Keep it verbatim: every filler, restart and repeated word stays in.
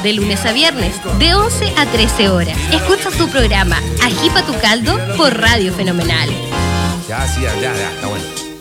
de lunes a viernes, de once a trece horas. Escucha tu programa Ají pa' tu caldo por Radio Fenomenal. Ya, sí, ya, ya, ya, está bueno.